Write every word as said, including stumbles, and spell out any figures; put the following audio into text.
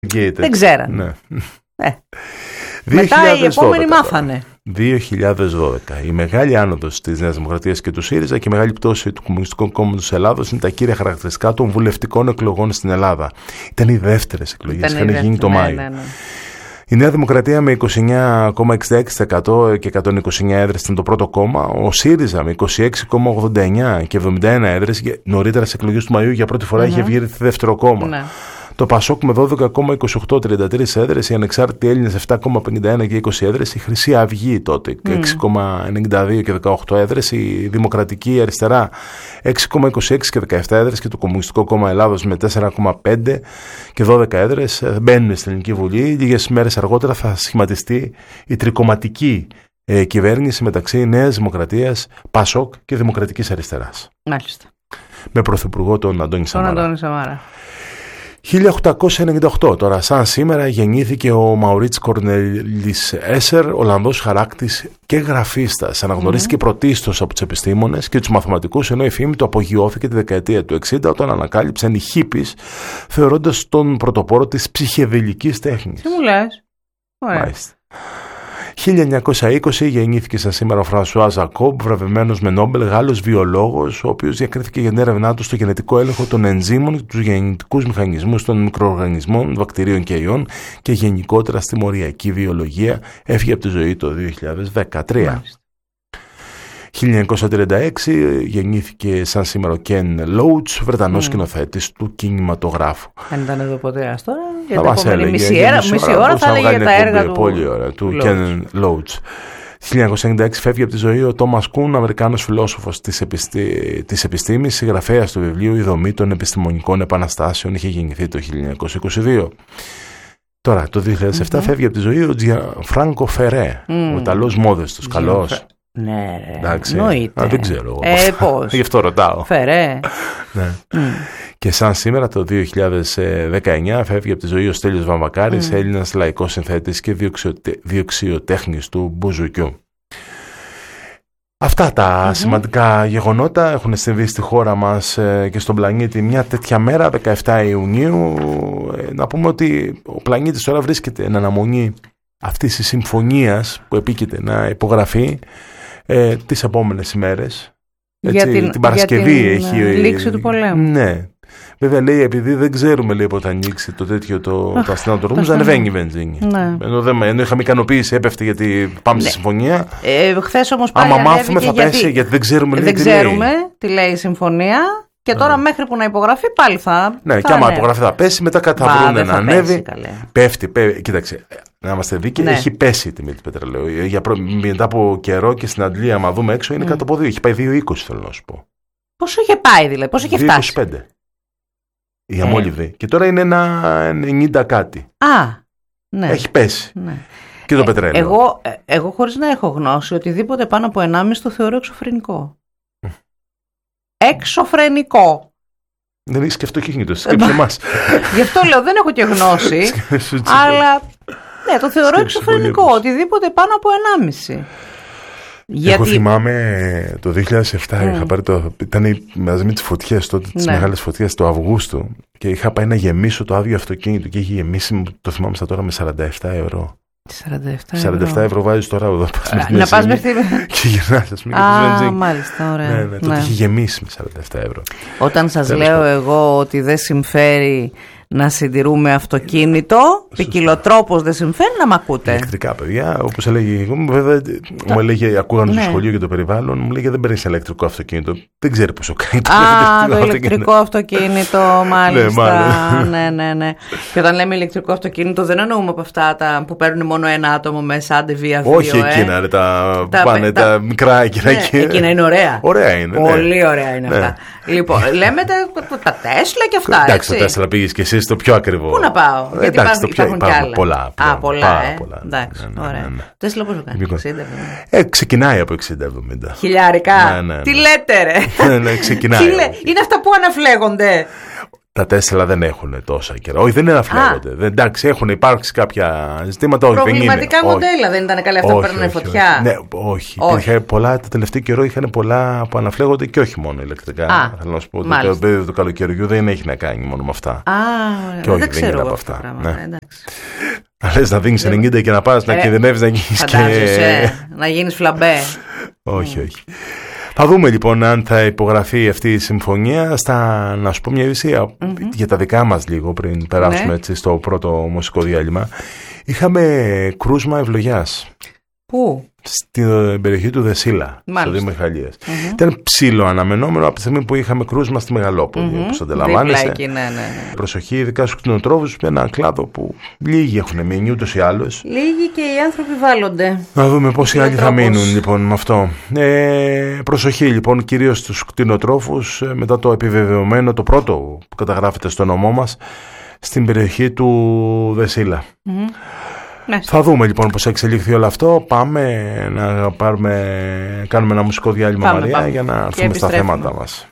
Δεν ξέρανε. Ναι. Ε. Μετά οι επόμενοι μάθανε. δύο χιλιάδες δώδεκα. Η μεγάλη άνοδος της Νέας Δημοκρατίας και του ΣΥΡΙΖΑ και η μεγάλη πτώση του Κομμουνιστικού Κόμματος Ελλάδος είναι τα κύρια χαρακτηριστικά των βουλευτικών εκλογών στην Ελλάδα. Ήταν οι δεύτερες εκλογές, είχαν γίνει το Μάιο. Ναι, ναι, ναι. Η Νέα Δημοκρατία με είκοσι εννέα κόμμα εξήντα έξι τοις εκατό και εκατόν είκοσι εννέα έδρες ήταν το πρώτο κόμμα. Ο ΣΥΡΙΖΑ με είκοσι έξι κόμμα ογδόντα εννέα και εβδομήντα ένα έδρες, νωρίτερα στις εκλογές του Μαΐου για πρώτη φορά mm-hmm. είχε βγει δεύτερο κόμμα. Ναι. Το ΠΑΣΟΚ με δώδεκα κόμμα είκοσι οκτώ τριάντα τρεις έδρες, οι Ανεξάρτητοι Έλληνες επτά κόμμα πενήντα ένα και είκοσι έδρες, η Χρυσή Αυγή τότε mm. έξι κόμμα ενενήντα δύο και δεκαοκτώ έδρες, η Δημοκρατική Αριστερά έξι κόμμα είκοσι έξι και δεκαεπτά έδρες και το Κομμουνιστικό Κόμμα Ελλάδος με τέσσερα κόμμα πέντε και δώδεκα έδρες μπαίνουν στην Ελληνική Βουλή. Λίγες μέρες αργότερα θα σχηματιστεί η τρικομματική ε, κυβέρνηση μεταξύ Νέας Δημοκρατίας, ΠΑΣΟΚ και Δημοκρατικής Αριστεράς. Μάλιστα. Με πρωθυπουργό τον Αντώνη Σαμάρα. Τον Αντώνη Σαμάρα. χίλια οκτακόσια ενενήντα οκτώ, τώρα σαν σήμερα, γεννήθηκε ο Μαουρίτς Κορνέλης Έσερ, Ολλανδός χαράκτης και γραφίστας. Αναγνωρίστηκε mm-hmm. πρωτίστως από τους επιστήμονες και τους μαθηματικούς, ενώ η φήμη του απογειώθηκε τη δεκαετία του εξήντα όταν ανακάλυψαν οι χίπης, θεωρώντας τον πρωτοπόρο της ψυχεδελικής τέχνης. Τι μου λες? Ωραία. Μάλιστα. χίλια εννιακόσια είκοσι γεννήθηκε σαν σήμερα ο Φρανσουά Ζακόμπ, βραβευμένος με Νόμπελ, Γάλλος βιολόγος, ο οποίος διακρίθηκε για την έρευνά του στο γενετικό έλεγχο των ενζύμων και τους γεννητικούς μηχανισμούς των μικροοργανισμών, βακτηρίων και ιών και γενικότερα στη μοριακή βιολογία. Έφυγε από τη ζωή το δύο χιλιάδες δεκατρία. Μάλιστα. χίλια εννιακόσια τριάντα έξι γεννήθηκε σαν σήμερα ο Κεν Λόουτς, Βρετανός mm. σκηνοθέτης του κινηματογράφου. Αν ήταν εδώ ποτέ ας τώρα, για την επόμενη μισή, μισή, μισή ώρα θα έλεγε για τα έργα του. Πολύ ωραία, του Κεν Λόουτς. χίλια εννιακόσια ενενήντα έξι φεύγει από τη ζωή ο Τόμας Κουν, Αμερικάνος φιλόσοφος της, επιστή... της επιστήμης, συγγραφέας του βιβλίου «Η δομή των επιστημονικών επαναστάσεων», είχε γεννηθεί το χίλια εννιακόσια είκοσι δύο. Τώρα, το δύο χιλιάδες επτά mm-hmm. φεύγει από τη ζωή ο Τζιανφράνκο Φερέ, mm. ο Ιταλός μόδεστος, καλός. Ναι, ρε. Εντάξει. Εννοείται. Α, δεν ξέρω. Ε, πώς. Γι' αυτό ρωτάω. Φερέ. Ναι. Mm. Και σαν σήμερα το δύο χιλιάδες δεκαεννιά φεύγει από τη ζωή ο Στέλιος Βαμβακάρης, mm. Έλληνας λαϊκός συνθέτης και διοξιοτέχνης του μπουζουκιού. Αυτά τα mm-hmm. σημαντικά γεγονότα έχουν συμβεί στη χώρα μας και στον πλανήτη μια τέτοια μέρα, δεκαεφτά Ιουνίου. Να πούμε ότι ο πλανήτης τώρα βρίσκεται εν αναμονή αυτής της συμφωνίας που επίκειται να υπογραφεί ε, τις επόμενες ημέρες. Για Έτσι, την, την Παρασκευή για την έχει λήξη του πολέμου. Ναι. Βέβαια λέει, επειδή δεν ξέρουμε λέει πότε θα ανοίξει το τέτοιο το, το αστυνομικό του Ρούμους, ανεβαίνει η βενζίνη. Ναι. Ενώ, δεν, ενώ είχαμε ικανοποίηση, έπεφτε γιατί πάμε ναι. στη συμφωνία. Ε, χθες όμως πάλι άμα μάθουμε θα γιατί, πέσει, γιατί δεν ξέρουμε δεν λέει, ξέρουμε τι λέει. τι λέει η συμφωνία. Και τώρα ναι. μέχρι που να υπογραφεί πάλι θα. Ναι, θα και άμα ανέβει. υπογραφεί θα πέσει, μετά κάτι θα βρουν να ανέβει. Πέσει, πέφτει, πέφτει. Κοίταξε, να είμαστε δίκαιοι, ναι. έχει πέσει η τιμή του πετρελαίου. Για προ... Μετά από καιρό και στην Αντλία, άμα δούμε έξω, είναι mm. κάτω από δύο. Έχει πάει δύο είκοσι, θέλω να σου πω. Πόσο είχε πάει δηλαδή, πόσο είχε φτάσει. δύο είκοσι πέντε. Η αμόλυβη. Ε. Και τώρα είναι ένα ενενήντα κάτι. Α, ναι. Έχει πέσει. Ναι. Και το ε, πετρέλαιο. Εγώ, εγώ χωρίς να έχω γνώση, οτιδήποτε πάνω από ενάμιση το θεωρώ εξωφρενικό. Εξωφρενικό. Δεν έχει και αυτοκίνητο, σκέψε εμάς. Γι' αυτό λέω, δεν έχω και γνώση. Αλλά ναι, το θεωρώ εξωφρενικό. Οτιδήποτε πάνω από ενάμιση. Γιατί... Εγώ θυμάμαι το δύο χιλιάδες επτά mm. είχα πάρει το, ήταν μαζί με τις φωτιές τότε, τις ναι. μεγάλες φωτιές του Αυγούστου και είχα πάει να γεμίσω το άδειο αυτοκίνητο και είχε γεμίσει, το θυμάμαι στα τώρα, με σαράντα επτά ευρώ. σαράντα επτά ευρώ. σαράντα επτά ευρώ βάζεις τώρα εδώ. Να πας με στη... Και γυρνάς, ας πούμε, και τις βενζίνη. Α, μάλιστα, ωραία. Ναι, ναι, τότε ναι. είχε γεμίσει με σαράντα επτά ευρώ. Όταν σας Τέλος λέω εγώ ότι δεν συμφέρει να συντηρούμε αυτοκίνητο, ποικιλοτρόπως δεν συμφέρει, να μ' ακούτε. Ηλεκτρικά, παιδιά, όπως έλεγε εγώ, βέβαια, το... μου έλεγε, ακούγανε ναι. στο σχολείο για το περιβάλλον, μου λέγε δεν παίρνεις ηλεκτρικό αυτοκίνητο. Δεν ξέρει πόσο κάνει το Α, το ηλεκτρικό αυτοκίνητο, μάλιστα. ναι, ναι, ναι. Και όταν λέμε ηλεκτρικό αυτοκίνητο, δεν εννοούμε από αυτά τα που παίρνουν μόνο ένα άτομο μέσα, άντε βία βίο. Όχι εκείνα, ρε, τα, τα, πάνε, τα, τα μικρά εκείνα. Ναι, εκείνα είναι ωραία. Ωραία είναι. Πολύ ναι. ωραία είναι αυτά. Ναι. Λοιπόν, λέμε τα, τα Τέσλα και αυτά. Εντάξει, το Τέσλα πήγες και εσύ στο πιο ακριβό. Πού να πάω, γιατί εντάξει, υπάρχουν, υπάρχουν κι άλλα. Πολλά, Α, πολλά, πάρα ε. πολλά. Εντάξει, ναι, ναι, ωραία. Ναι, ναι. Το Τέσλα πόσο κάνει, εξήντα εβδομήντα. Ε, ξεκινάει από εξήντα εβδομήντα. Χιλιάρικα. Ναι, ναι, ναι. Τι λέτε ρε. Ναι, ναι, ξεκινάει. Τι λέ... Είναι αυτά που αναφλέγονται. Τα Τέσλα δεν έχουν τόσα καιρά. Όχι, δεν είναι να φλέγονται. Εντάξει, έχουν υπάρξει κάποια ζητήματα. Όχι, προβληματικά δεν είναι. μοντέλα δεν ήταν καλά αυτά που παίρνουν φωτιά. Όχι, ναι, όχι. όχι. Πολλά, το τελευταίο καιρό είχαν πολλά που αναφλέγονται και όχι μόνο ηλεκτρικά. Α, θέλω να σου πω ότι το επίπεδο του καλοκαιριού δεν έχει να κάνει μόνο με αυτά. Α, και όχι, δεν, δεν είναι από αυτά. Πράγμα, ναι. Να λες να δίνεις ενενήντα και να πας ε, να κινδυνεύεις να γίνεις και... να γίνεις φλαμπέ. Όχι, όχι. Θα δούμε λοιπόν αν θα υπογραφεί αυτή η συμφωνία. Στα, να σου πω μια ειδησία mm-hmm. για τα δικά μας λίγο πριν περάσουμε ναι. έτσι, στο πρώτο μουσικό διάλειμμα. Είχαμε κρούσμα ευλογιάς. Πού? Στην περιοχή του Δεσίλα, στο Δήμο Μιχαλίας. Mm-hmm. Ήταν ψήλο αναμενόμενο από τη στιγμή που είχαμε κρούσμα στη Μεγαλόπολη, mm-hmm. όπως αντιλαμβάνεστε. Εκεί, ναι, ναι. Προσοχή, ειδικά στους κτηνοτρόφους, ένα κλάδο που λίγοι έχουν μείνει ούτως ή άλλως. Λίγοι και οι άνθρωποι βάλλονται. Να δούμε πόσοι άλλοι θα μείνουν λοιπόν με αυτό. Ε, προσοχή λοιπόν, κυρίως στους κτηνοτρόφους, μετά το επιβεβαιωμένο, το πρώτο που καταγράφεται στο νομό μας, στην περιοχή του Δεσίλα. Mm-hmm. Ναι. Θα δούμε λοιπόν πώς εξελίχθει όλο αυτό. Πάμε να πάρουμε, κάνουμε ένα μουσικό διάλειμμα, πάμε, Μαρία, πάμε. Για να έρθουμε στα θέματα μας.